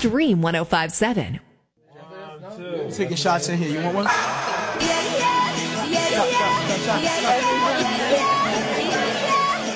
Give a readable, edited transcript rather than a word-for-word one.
Dream 105.7. Taking shots in here. You want one? Yeah, yeah, yeah, yeah, yeah, yeah.